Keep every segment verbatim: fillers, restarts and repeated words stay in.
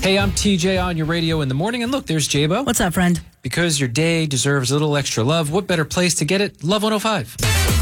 Hey, I'm T J on your radio in the morning. And look, there's J-Bo. What's up, friend? Because your day deserves a little extra love, what better place to get it? Love one oh five.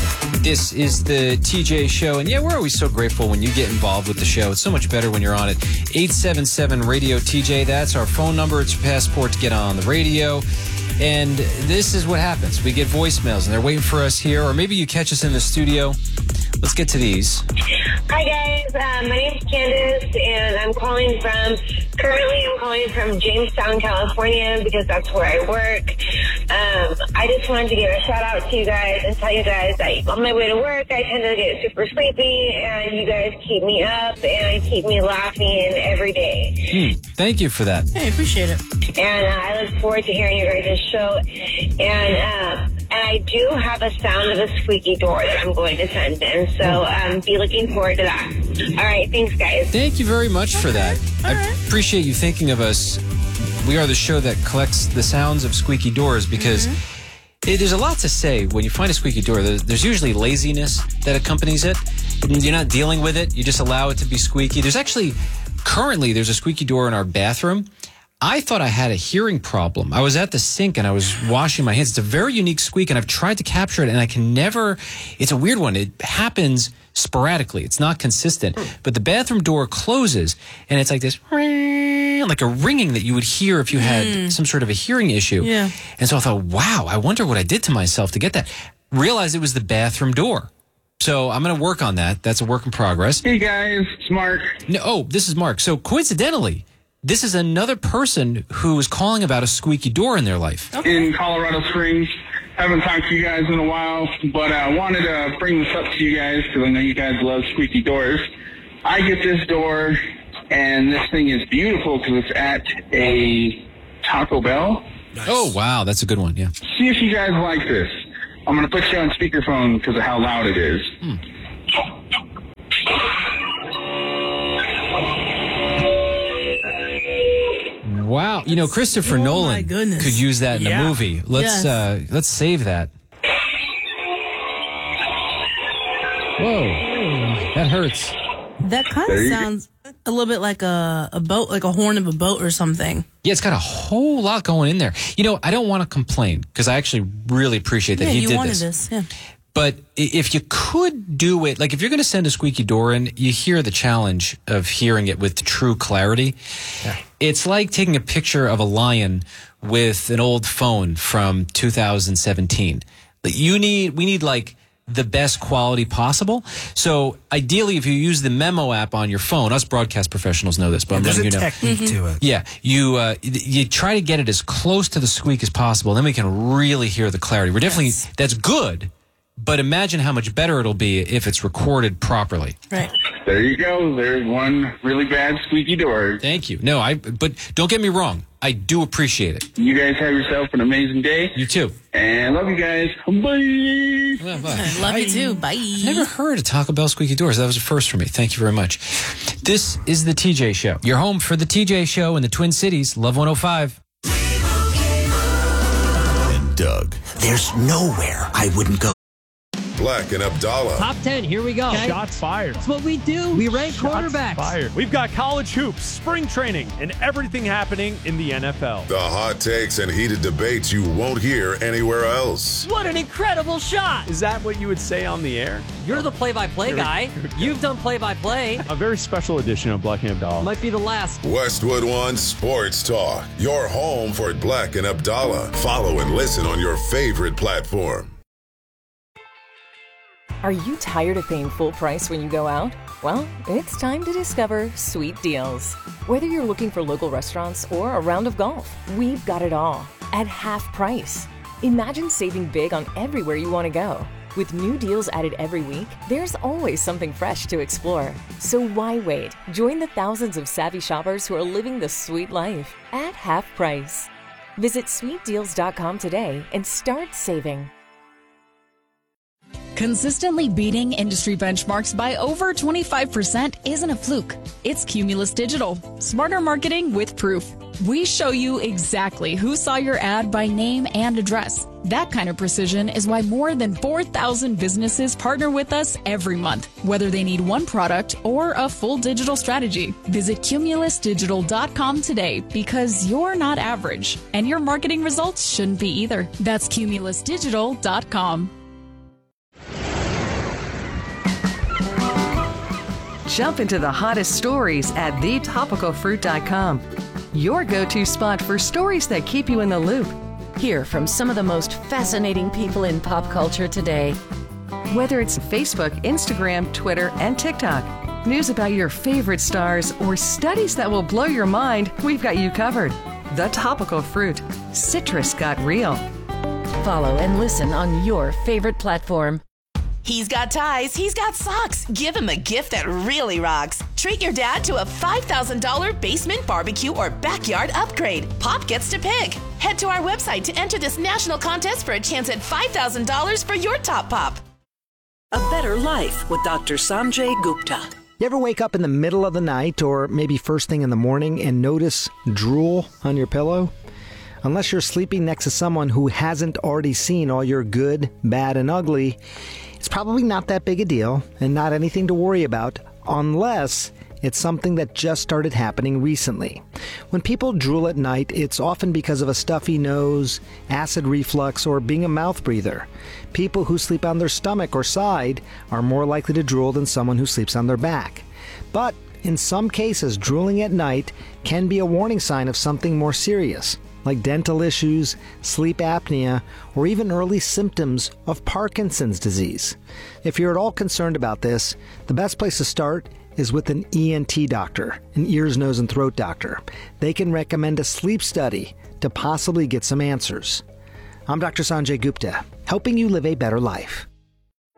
This is the T J Show. And yeah, we're always so grateful when you get involved with the show. It's so much better when you're on it. eight seven seven radio T J. That's our phone number. It's your passport to get on the radio. And this is what happens. We get voicemails, and they're waiting for us here. Or maybe you catch us in the studio. Let's get to these. Hi, guys. Uh, my name's Candace, and I'm calling from, currently I'm calling from Jamestown, California, because that's where I work. Um, I just wanted to give a shout-out to you guys and tell you guys that on my way to work, I tend to get super sleepy, and you guys keep me up, and keep me laughing every day. Hmm. Thank you for that. Hey, appreciate it. And uh, I look forward to hearing your guys' show. And um, and I do have a sound of a squeaky door that I'm going to send in. So um, be looking forward to that. All right. Thanks, guys. Thank you very much for that. All I right. appreciate you thinking of us. We are the show that collects the sounds of squeaky doors because Mm-hmm. it, there's a lot to say when you find a squeaky door. There's, there's usually laziness that accompanies it. You're not dealing with it. You just allow it to be squeaky. There's actually, currently, there's a squeaky door in our bathroom. I thought I had a hearing problem. I was at the sink and I was washing my hands. It's a very unique squeak, and I've tried to capture it, and I can never. It's a weird one. It happens sporadically. It's not consistent. But the bathroom door closes, and it's like this, like a ringing that you would hear if you had mm. some sort of a hearing issue. Yeah. And so I thought, wow, I wonder what I did to myself to get that. Realized it was the bathroom door. So I'm going to work on that. That's a work in progress. Hey, guys. It's Mark. No, oh, this is Mark. So coincidentally, this is another person who is calling about a squeaky door in their life. In Colorado Springs. Haven't talked to you guys in a while, but I uh, wanted to bring this up to you guys because I know you guys love squeaky doors. I get this door, and this thing is beautiful because it's at a Taco Bell. Nice. Oh, wow. That's a good one, yeah. See if you guys like this. I'm going to put you on speakerphone because of how loud it is. Hmm. Wow, you know, Christopher Oh, Nolan my goodness. could use that in Yeah. a movie. Let's Yes. uh, let's save that. Whoa, that hurts. That kind There of you go. sounds a little bit like a, a boat, like a horn of a boat or something. Yeah, it's got a whole lot going in there. You know, I don't want to complain because I actually really appreciate that yeah, he you did wanted this. this. Yeah. But i- if you could do it, like if you're going to send a squeaky door in, you hear the challenge of hearing it with true clarity. Yeah. It's like taking a picture of a lion with an old phone from two thousand seventeen. You need, we need like the best quality possible. So ideally, if you use the Memo app on your phone, us broadcast professionals know this, but I'm There's letting a you know. technique to it. Yeah, you uh, you try to get it as close to the squeak as possible. Then we can really hear the clarity. We're definitely, Yes. that's good. But imagine how much better it'll be if it's recorded properly. Right. There you go. There's one really bad squeaky door. Thank you. No, I. But don't get me wrong. I do appreciate it. You guys have yourself an amazing day. You too. And love you guys. Bye. Bye, bye. I love you too. Bye. Never heard of Taco Bell squeaky doors. That was a first for me. Thank you very much. This is the T J Show. Your home for the T J Show in the Twin Cities. Love one oh five. And Doug. There's nowhere I wouldn't go. Black and Abdallah. Top ten, here we go. Shots fired. That's what we do. We rank Shots quarterbacks. fired. We've got college hoops, spring training, and everything happening in the N F L. The hot takes and heated debates you won't hear anywhere else. What an incredible shot. Is that what you would say on the air? You're the play-by-play guy. You've done play-by-play. A very special edition of Black and Abdallah. Might be the last. Westwood One Sports Talk. Your home for Black and Abdallah. Follow and listen on your favorite platform. Are you tired of paying full price when you go out? Well, it's time to discover Sweet Deals. Whether you're looking for local restaurants or a round of golf, we've got it all at half price. Imagine saving big on everywhere you want to go. With new deals added every week, there's always something fresh to explore. So why wait? Join the thousands of savvy shoppers who are living the sweet life at half price. Visit sweet deals dot com today and start saving. Consistently beating industry benchmarks by over twenty-five percent isn't a fluke. It's Cumulus Digital. Smarter marketing with proof. We show you exactly who saw your ad by name and address. That kind of precision is why more than four thousand businesses partner with us every month, whether they need one product or a full digital strategy. Visit Cumulus Digital dot com today because you're not average, and your marketing results shouldn't be either. That's Cumulus Digital dot com. Jump into the hottest stories at the topical fruit dot com, your go-to spot for stories that keep you in the loop. Hear from some of the most fascinating people in pop culture today. Whether it's Facebook, Instagram, Twitter, and TikTok, news about your favorite stars, or studies that will blow your mind, we've got you covered. The Topical Fruit. Citrus got real. Follow and listen on your favorite platform. He's got ties, he's got socks. Give him a gift that really rocks. Treat your dad to a five thousand dollars basement, barbecue, or backyard upgrade. Pop gets to pick. Head to our website to enter this national contest for a chance at five thousand dollars for your top pop. A Better Life with Doctor Sanjay Gupta. You ever wake up in the middle of the night or maybe first thing in the morning and notice drool on your pillow? Unless you're sleeping next to someone who hasn't already seen all your good, bad, and ugly, it's probably not that big a deal and not anything to worry about unless it's something that just started happening recently. When people drool at night, it's often because of a stuffy nose, acid reflux, or being a mouth breather. People who sleep on their stomach or side are more likely to drool than someone who sleeps on their back. But in some cases, drooling at night can be a warning sign of something more serious, like dental issues, sleep apnea, or even early symptoms of Parkinson's disease. If you're at all concerned about this, the best place to start is with an E N T doctor, an ears, nose, and throat doctor. They can recommend a sleep study to possibly get some answers. I'm Doctor Sanjay Gupta, helping you live a better life.